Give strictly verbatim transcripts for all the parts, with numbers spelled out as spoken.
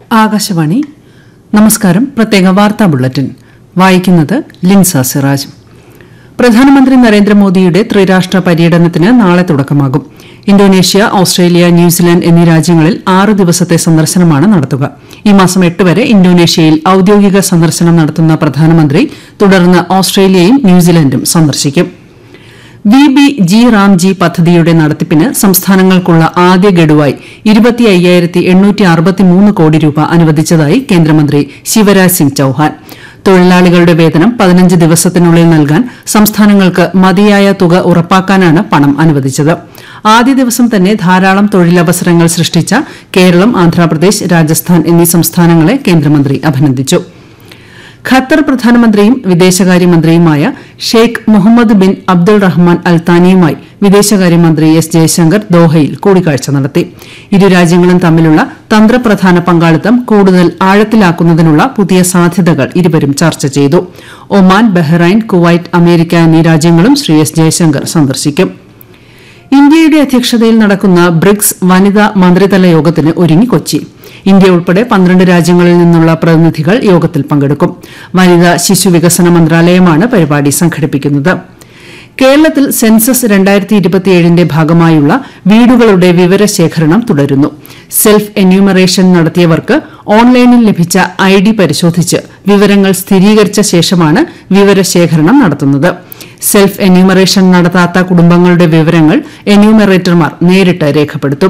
ആകാശവാണി. നമസ്കാരം. പ്രത്യേക വാർത്താ ബുള്ളറ്റിൻ വായിക്കുന്നത് ലിൻസ സിറാജ്. പ്രധാനമന്ത്രി നരേന്ദ്രമോദിയുടെ ത്രിരാഷ്ട്ര പര്യടനത്തിന് നാളെ തുടക്കമാകും. ഇന്തോനേഷ്യ, ഓസ്ട്രേലിയ, ന്യൂസിലാൻഡ് എന്നീ രാജ്യങ്ങളിൽ ആറ് ദിവസത്തെ സന്ദർശനമാണ് നടത്തുക. ഈ മാസം എട്ട് വരെ ഇന്തോനേഷ്യയിൽ ഔദ്യോഗിക സന്ദർശനം നടത്തുന്ന പ്രധാനമന്ത്രി തുടർന്ന് ഓസ്ട്രേലിയയും ന്യൂസിലാൻഡും സന്ദർശിക്കും. വി ബി ജി റാംജി പദ്ധതിയുടെ നടത്തിപ്പിന് സംസ്ഥാനങ്ങൾക്കുള്ള ആദ്യ ഗഡുവായി ഇരുപത്തി അയ്യായിരത്തി എണ്ണൂറ്റി അറുപത്തിമൂന്ന് കോടി രൂപ അനുവദിച്ചതായി കേന്ദ്രമന്ത്രി ശിവരാജ് സിംഗ് ചൌഹാൻ. തൊഴിലാളികളുടെ വേതനം പതിനഞ്ച് ദിവസത്തിനുള്ളിൽ നൽകാൻ സംസ്ഥാനങ്ങൾക്ക് മതിയായ തുക ഉറപ്പാക്കാനാണ് പണം അനുവദിച്ചത്. ആദ്യ ദിവസം തന്നെ ധാരാളം തൊഴിലവസരങ്ങൾ സൃഷ്ടിച്ച കേരളം, ആന്ധ്രാപ്രദേശ്, രാജസ്ഥാൻ എന്നീ സംസ്ഥാനങ്ങളെ കേന്ദ്രമന്ത്രി അഭിനന്ദിച്ചു. ഖത്തർ പ്രധാനമന്ത്രിയും വിദേശകാര്യമന്ത്രിയുമായ ഷെയ്ഖ് മുഹമ്മദ് ബിൻ അബ്ദുൾ റഹ്മാൻ അൽ താനിയുമായി വിദേശകാര്യമന്ത്രി എസ് ജയശങ്കർ ദോഹയിൽ കൂടിക്കാഴ്ച നടത്തി. ഇരു രാജ്യങ്ങളും തമ്മിലുള്ള തന്ത്രപ്രധാന പങ്കാളിത്തം കൂടുതൽ ആഴത്തിലാക്കുന്നതിനുള്ള പുതിയ സാധ്യതകൾ ഇരുവരും ചർച്ച ചെയ്തു. ഒമാൻ, ബഹ്റൈൻ, കുവൈറ്റ്, അമേരിക്ക എന്നീ രാജ്യങ്ങളും ശ്രീ എസ് ജയശങ്കർ സന്ദർശിക്കും. ഇന്ത്യയുടെ അധ്യക്ഷതയിൽ നടക്കുന്ന ബ്രിക്സ് വനിതാ മന്ത്രിതല യോഗത്തിന് ഒരുങ്ങി കൊച്ചി. ഇന്ത്യ ഉൾപ്പെടെ പന്ത്രണ്ട് രാജ്യങ്ങളിൽ നിന്നുള്ള പ്രതിനിധികൾ യോഗത്തിൽ പങ്കെടുക്കും. വനിതാ ശിശു വികസന മന്ത്രാലയമാണ് പരിപാടി സംഘടിപ്പിക്കുന്നത്. കേരളത്തിൽ സെൻസസ് രണ്ടായിരത്തി ഇരുപത്തിയേഴിന്റെ ഭാഗമായുള്ള വീടുകളുടെ വിവരശേഖരണം തുടരുന്നു. സെൽഫ് എന്യൂമറേഷൻ നടത്തിയവർക്ക് ഓൺലൈനിൽ ലഭിച്ച ഐ ഡി പരിശോധിച്ച് വിവരങ്ങൾ സ്ഥിരീകരിച്ച ശേഷമാണ് വിവരശേഖരണം നടത്തുന്നത്. സെൽഫ് എന്യൂമറേഷൻ നടത്താത്ത കുടുംബങ്ങളുടെ വിവരങ്ങൾ എന്യൂമറേറ്റർമാർ നേരിട്ട് രേഖപ്പെടുത്തും.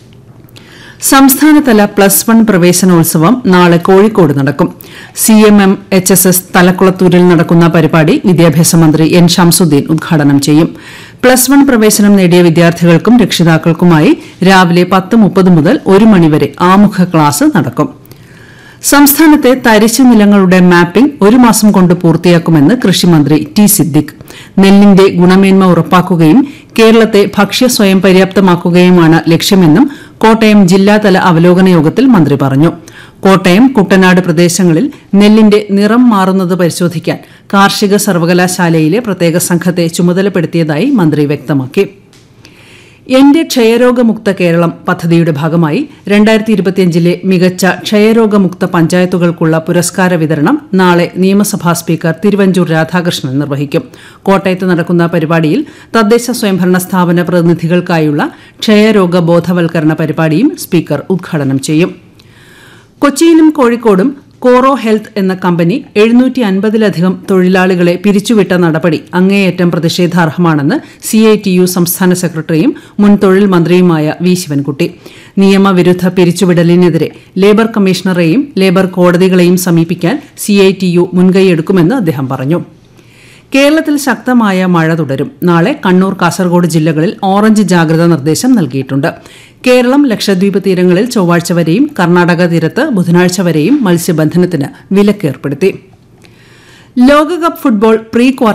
സംസ്ഥാനതല പ്ലസ് വൺ പ്രവേശനോത്സവം നാളെ കോഴിക്കോട് നടക്കും. C M M H S S തലക്കുളത്തൂരിൽ നടക്കുന്ന പരിപാടി വിദ്യാഭ്യാസ മന്ത്രി എൻ ഷംസുദ്ദീൻ ഉദ്ഘാടനം ചെയ്യും. പ്ലസ് വൺ പ്രവേശനം നേടിയ വിദ്യാർത്ഥികൾക്കും രക്ഷിതാക്കൾക്കുമായി രാവിലെ പത്ത് മുപ്പത് മുതൽ ഒരു മണിവരെ ആമുഖ ക്ലാസ് നടക്കും. സംസ്ഥാനത്തെ തരിശു നിലങ്ങളുടെ മാപ്പിംഗ് ഒരു മാസം കൊണ്ട് പൂർത്തിയാക്കുമെന്ന് കൃഷിമന്ത്രി ടി സിദ്ദിഖ്. നെല്ലിന്റെ ഗുണമേന്മ ഉറപ്പാക്കുകയും കേരളത്തെ ഭക്ഷ്യ സ്വയം പര്യാപ്തമാക്കുകയുമാണ് ലക്ഷ്യമെന്നും കോട്ടയം ജില്ലാതല അവലോകന യോഗത്തിൽ മന്ത്രി പറഞ്ഞു. കോട്ടയം, കുട്ടനാട് പ്രദേശങ്ങളിൽ നെല്ലിന്റെ നിറം മാറുന്നത് പരിശോധിക്കാൻ കാർഷിക സർവകലാശാലയിലെ പ്രത്യേക സംഘത്തെ ചുമതലപ്പെടുത്തിയതായി മന്ത്രി വ്യക്തമാക്കി. എന്റെ ക്ഷയരോഗമുക്ത കേരളം പദ്ധതിയുടെ ഭാഗമായി രണ്ടായിരത്തി ഇരുപത്തിയഞ്ചിലെ മികച്ച ക്ഷയരോഗമുക്ത പഞ്ചായത്തുകൾക്കുള്ള പുരസ്കാര വിതരണം നാളെ നിയമസഭാ സ്പീക്കർ തിരുവഞ്ചൂർ രാധാകൃഷ്ണൻ നിർവഹിക്കും. കോട്ടയത്ത് നടക്കുന്ന പരിപാടിയിൽ തദ്ദേശ സ്വയംഭരണ സ്ഥാപന പ്രതിനിധികൾക്കായുള്ള ക്ഷയരോഗ ബോധവൽക്കരണ പരിപാടിയും സ്പീക്കർ ഉദ്ഘാടനം ചെയ്യും. കൊച്ചിയിലും കോഴിക്കോടും കോറോ ഹെൽത്ത് എന്ന കമ്പനി എഴുന്നൂറ്റി അൻപതിലധികം തൊഴിലാളികളെ പിരിച്ചുവിട്ട നടപടി അങ്ങേയറ്റം പ്രതിഷേധാർഹമാണെന്ന് സി ഐ ടി യു സംസ്ഥാന സെക്രട്ടറിയും മുൻ തൊഴിൽ മന്ത്രിയുമായ വി ശിവൻകുട്ടി. നിയമവിരുദ്ധ പിരിച്ചുവിടലിനെതിരെ ലേബർ കമ്മീഷണറെയും ലേബർ കോടതികളെയും സമീപിക്കാൻ സി ഐ ടി യു മുൻകൈയെടുക്കുമെന്ന് അദ്ദേഹം പറഞ്ഞു. കേരളത്തിൽ ശക്തമായ മഴ തുടരും. നാളെ കണ്ണൂർ, കാസർഗോഡ് ജില്ലകളിൽ ഓറഞ്ച് ജാഗ്രതാ നിർദ്ദേശം നൽകിയിട്ടുണ്ട്. കേരളം, ലക്ഷദ്വീപ് തീരങ്ങളിൽ ചൊവ്വാഴ്ച വരെയും കർണാടക തീരത്ത് ബുധനാഴ്ച വരെയും മത്സ്യബന്ധനത്തിന് വിലക്കേർപ്പെടുത്തി. ലോകകപ്പ് ഫുട്ബോൾ പ്രീ ക്വാർട്ടർ